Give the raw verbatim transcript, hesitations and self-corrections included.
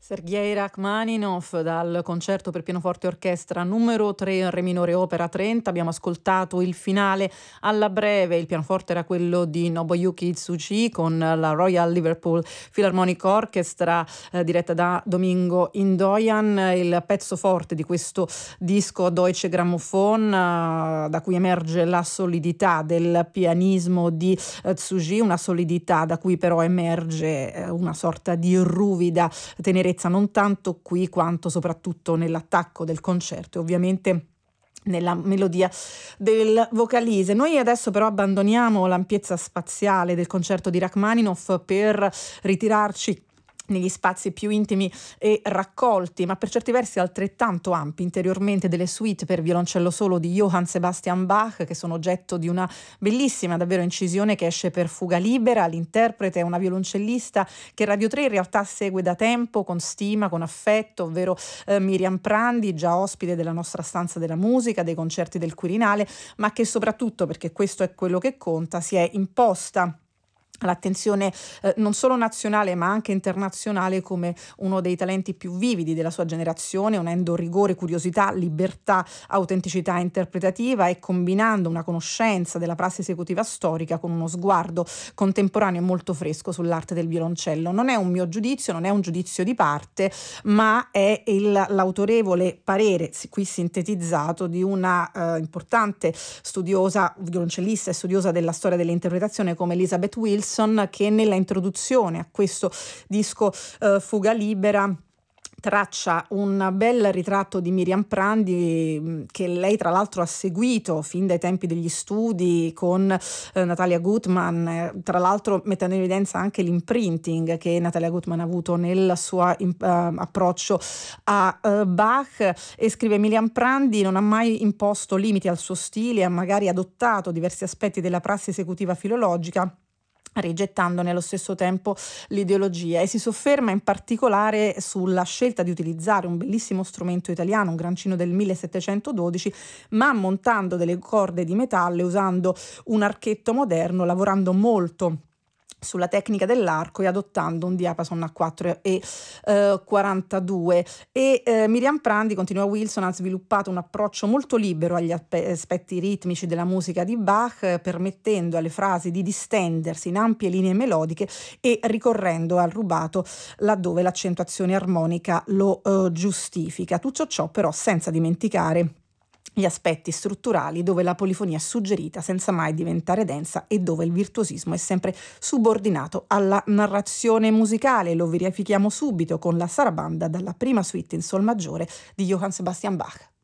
Sergei Rachmaninov dal concerto per pianoforte e orchestra numero tre in re minore opera trenta. Abbiamo ascoltato il finale alla breve. Il pianoforte era quello di Nobuyuki Tsuji con la Royal Liverpool Philharmonic Orchestra eh, diretta da Domingo Indoyan. Il pezzo forte di questo disco Deutsche Grammophon, eh, da cui emerge la solidità del pianismo di eh, Tsuji, una solidità da cui però emerge eh, una sorta di ruvida tenerezza, non tanto qui quanto soprattutto nell'attacco del concerto e ovviamente nella melodia del vocalise. Noi adesso però abbandoniamo l'ampiezza spaziale del concerto di Rachmaninov per ritirarci negli spazi più intimi e raccolti, ma per certi versi altrettanto ampi interiormente, delle suite per violoncello solo di Johann Sebastian Bach, che sono oggetto di una bellissima davvero incisione che esce per Fuga Libera. L'interprete è una violoncellista che Radio tre in realtà segue da tempo con stima, con affetto, ovvero eh, Miriam Prandi, già ospite della nostra stanza della musica, dei concerti del Quirinale, ma che soprattutto, perché questo è quello che conta, si è imposta l'attenzione eh, non solo nazionale ma anche internazionale come uno dei talenti più vividi della sua generazione, unendo rigore, curiosità, libertà, autenticità interpretativa e combinando una conoscenza della prassi esecutiva storica con uno sguardo contemporaneo e molto fresco sull'arte del violoncello. Non è un mio giudizio, non è un giudizio di parte, ma è il, l'autorevole parere, qui sintetizzato, di una eh, importante studiosa, violoncellista e studiosa della storia dell'interpretazione come Elizabeth Wilson, che nella introduzione a questo disco eh, Fuga Libera traccia un bel ritratto di Miriam Prandi, che lei tra l'altro ha seguito fin dai tempi degli studi con eh, Natalia Gutman, eh, tra l'altro mettendo in evidenza anche l'imprinting che Natalia Gutman ha avuto nel suo uh, approccio a uh, Bach. E scrive: Miriam Prandi non ha mai imposto limiti al suo stile, ha magari adottato diversi aspetti della prassi esecutiva filologica, rigettando nello stesso tempo l'ideologia, e si sofferma in particolare sulla scelta di utilizzare un bellissimo strumento italiano, un grancino del millesettecentododici, ma montando delle corde di metallo, usando un archetto moderno, lavorando molto sulla tecnica dell'arco e adottando un diapason a quattro e quarantadue. E eh, Miriam Prandi, continua Wilson, ha sviluppato un approccio molto libero agli aspetti ritmici della musica di Bach, eh, permettendo alle frasi di distendersi in ampie linee melodiche e ricorrendo al rubato laddove l'accentuazione armonica lo eh, giustifica. Tutto ciò però senza dimenticare gli aspetti strutturali, dove la polifonia è suggerita senza mai diventare densa e dove il virtuosismo è sempre subordinato alla narrazione musicale. Lo verifichiamo subito con la sarabanda dalla prima suite in sol maggiore di Johann Sebastian Bach.